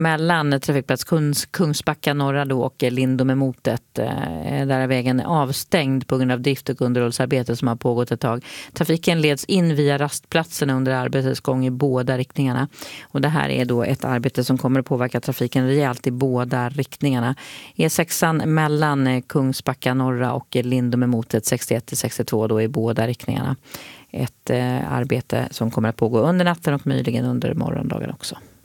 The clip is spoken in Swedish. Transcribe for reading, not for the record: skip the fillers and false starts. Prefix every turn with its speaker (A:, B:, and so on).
A: mellan trafikplats Kungsbacka norra då och Lindomemotet. Där är vägen avstängd på grund av drift- och underhållsarbete som har pågått ett tag. Trafiken leds in via rastplatserna under arbetets gång i båda riktningarna. Och det här är då ett arbete som kommer att påverka trafiken rejält i båda riktningarna. E6 mellan Kungsbacka norra och Lindomemotet 61-62 då i båda riktningarna. Ett arbete som kommer att pågå under natten och möjligen under morgondagen också.